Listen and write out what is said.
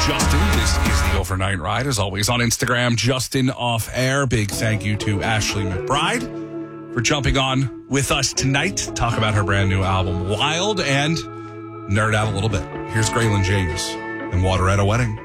Justin. This is the Overnight Ride. As always, on Instagram, Justin Off Air. Big thank you to Ashley McBride for jumping on with us tonight to talk about her brand new album, Wild, and nerd out a little bit. Here's Graylin James and Water at a Wedding.